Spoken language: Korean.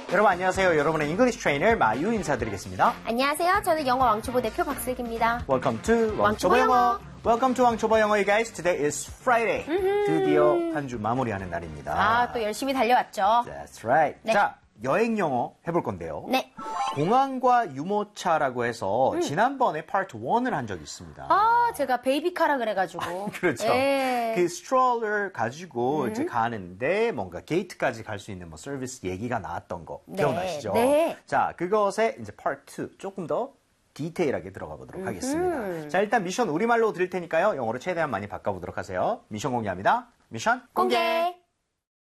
여러분 안녕하세요. 여러분의 잉글리시 트레이너 마유 인사드리겠습니다. 안녕하세요. 저는 영어 왕초보 대표 박슬기입니다. Welcome to 왕초보 영어. Welcome to 왕초보 영어, you guys. Today is Friday. 드디어 한 주 마무리하는 날입니다. 아, 또 열심히 달려왔죠. That's right. 네. 자, 여행 영어 해볼 건데요. 네. 공항과 유모차라고 해서 지난번에 파트 1을 한 적이 있습니다. 아, 제가 베이비카라 그래가지고. 그렇죠. 예. 그 스트롤러 가지고 이제 가는데 뭔가 게이트까지 갈 수 있는 뭐 서비스 얘기가 나왔던 거 네. 기억나시죠? 네. 자, 그것에 이제 파트 2 조금 더 디테일하게 들어가 보도록 하겠습니다. 자, 일단 미션 우리말로 드릴 테니까요. 영어로 최대한 많이 바꿔보도록 하세요. 미션 공개합니다. 미션 공개.